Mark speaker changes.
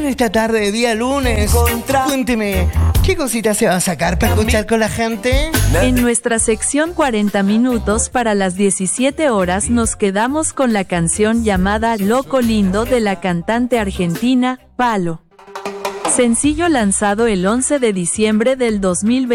Speaker 1: esta tarde de día lunes? Cuénteme, ¿qué cositas se va a sacar para escuchar con la gente?
Speaker 2: En nuestra sección 40 minutos para las 17 horas nos quedamos con la canción llamada Loco Lindo de la cantante argentina, Palo. Sencillo lanzado el 11 de diciembre del 2020.